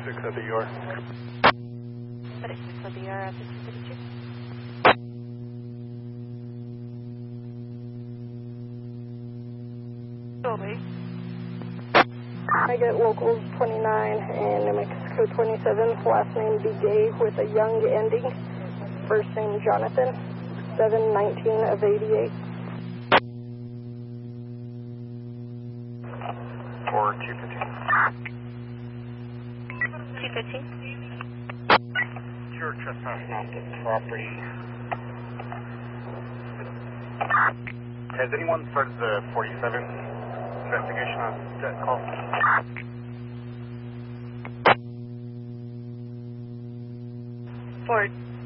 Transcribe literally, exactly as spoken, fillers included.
forty-six at the E R. forty-six at the E R at fifteen thirty-two. I get locals twenty-nine and New Mexico twenty-seven, last name B. Gay with a Young ending, first name Jonathan, seven nineteen of eighty-eight. For two fifteen. two fifteen. You're trespassing off the property. Has anyone started the forty-seven investigation on that call? For